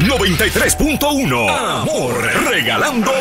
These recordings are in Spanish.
93.1. Amor, regalando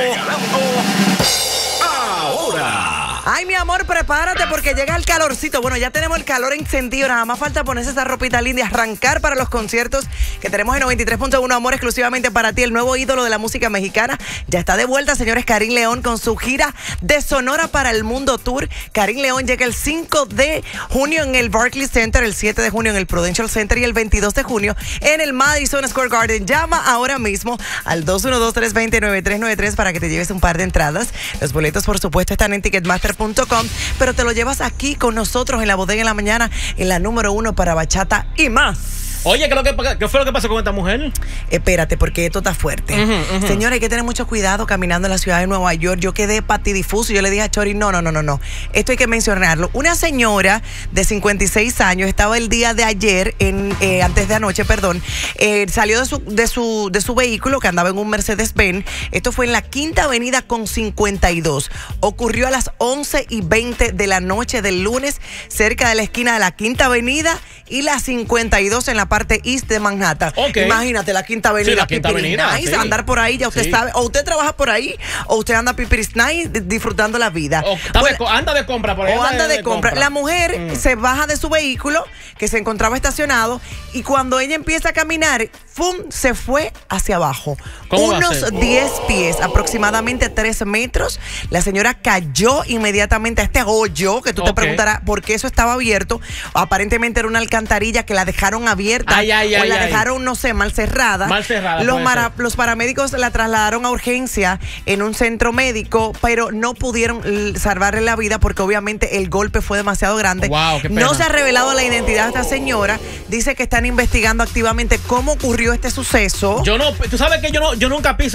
ahora. Ay, mi amor, prepárate porque llega el calorcito. Bueno, ya tenemos el calor encendido. Nada más falta ponerse esa ropita linda y arrancar para los conciertos que tenemos en 93.1 Amor, exclusivamente para ti. El nuevo ídolo de la música mexicana ya está de vuelta, señores. Karim León con su gira de Sonora para el Mundo Tour. Karim León llega el 5 de junio en el Barclays Center, el 7 de junio en el Prudential Center y el 22 de junio en el Madison Square Garden. Llama ahora mismo al 212-320-9393 para que te lleves un par de entradas. Los boletos, por supuesto, están en Ticketmaster.com, pero te lo llevas aquí con nosotros en la bodega en la mañana, en la número 1 para bachata y más. Oye, ¿qué fue lo que pasó con esta mujer? Espérate, porque esto está fuerte. Señora, hay que tener mucho cuidado caminando en la ciudad de Nueva York. Yo quedé patidifuso. Yo le dije a Chori, no. Esto hay que mencionarlo. Una señora de 56 años estaba el día de ayer, antes de anoche, salió de su vehículo, que andaba en un Mercedes-Benz. Esto fue en la Quinta Avenida con 52. Ocurrió a las 11:20 de la noche del lunes, cerca de la esquina de la Quinta Avenida y la 52 en la parte east de Manhattan. Okay. Imagínate la Quinta Avenida. Sí, la Quinta Avenida. Nice, sí. Andar por ahí, ya usted sabe. O usted trabaja por ahí, o usted anda pipiris nice, disfrutando la vida. Anda de compra por ahí. O anda de compra. La mujer se baja de su vehículo, que se encontraba estacionado, y cuando ella empieza a caminar, ¡fum!, se fue hacia abajo. Unos 10 pies, aproximadamente 3 metros. La señora cayó inmediatamente a este hoyo, que tú te preguntarás por qué eso estaba abierto. Aparentemente era una alcantarilla que la dejaron abierta. O la dejaron, no sé, mal cerrada. Los paramédicos la trasladaron a urgencia en un centro médico, pero no pudieron salvarle la vida porque obviamente el golpe fue demasiado grande. Wow, qué pena. No se ha revelado la identidad de esta señora. Dice que están investigando activamente cómo ocurrió este suceso. Tú sabes que yo nunca piso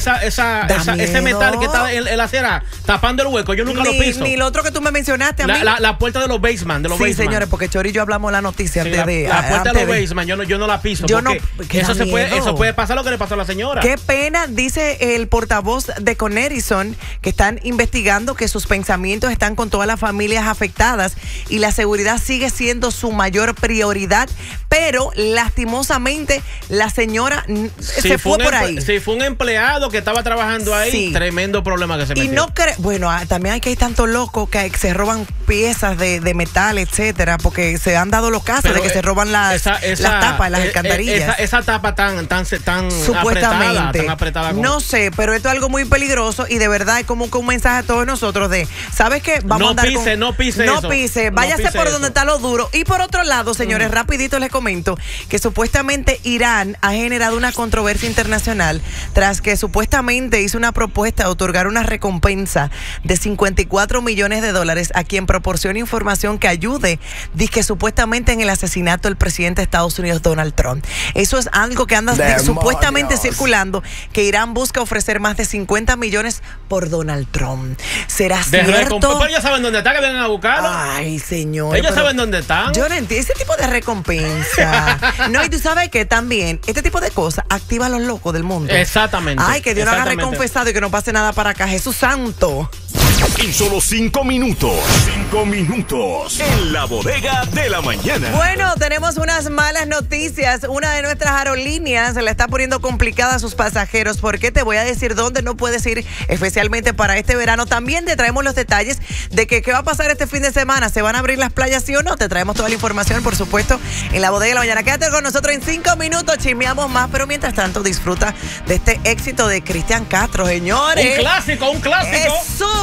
ese metal que está en la acera tapando el hueco. Yo nunca lo piso. Ni lo otro que tú me mencionaste a mí. La puerta de los basement. Sí, señores, porque Chori y yo hablamos la noticia la puerta de los basement, yo no la piso. Eso puede pasar lo que le pasó a la señora. Qué pena, dice el portavoz de Con Edison, que están investigando, que sus pensamientos están con todas las familias afectadas y la seguridad sigue siendo su mayor prioridad, pero lastimosamente la señora se fue por ahí. Sí, fue un empleado que estaba trabajando ahí. Sí. Tremendo problema que se metió. Y no bueno, también hay que ir tanto locos que se roban piezas de metal, etcétera, porque se han dado los casos de que se roban las tapas, las alcantarillas. Esa tapa tan supuestamente apretada no sé, pero esto es algo muy peligroso y de verdad es como un mensaje a todos nosotros de, ¿sabes qué? Vamos a andar no pise, váyase por donde está lo duro. Y por otro lado, señores, rapidito les comento que supuestamente Irán ha generado una controversia internacional tras que supuestamente hizo una propuesta de otorgar una recompensa de $54 millones a quien proporcione información que ayude, que supuestamente en el asesinato del presidente de Estados Unidos, Donald Trump. Eso es algo que anda supuestamente circulando, que Irán busca ofrecer más de 50 millones por Donald Trump. ¿Será cierto? Pero ellos saben dónde está, que vengan a buscarlo. Ay, señor. Ellos saben dónde están. Yo no entiendo ese tipo de recompensa. No, y tú sabes que también este tipo de cosas activa a los locos del mundo. Exactamente. Ay, que Dios no haga recompensado y que no pase nada para acá. Jesús santo. En solo 5 minutos. 5 minutos. En la bodega de la mañana. Bueno, tenemos unas malas noticias. Una de nuestras aerolíneas se le está poniendo complicada a sus pasajeros. ¿Por qué? Te voy a decir dónde no puedes ir, especialmente para este verano. También te traemos los detalles de qué va a pasar este fin de semana. ¿Se van a abrir las playas, sí o no? Te traemos toda la información, por supuesto, en la bodega de la mañana. Quédate con nosotros en 5 minutos. Chismeamos más, pero mientras tanto disfruta de este éxito de Cristian Castro, señores. Un clásico. Eso.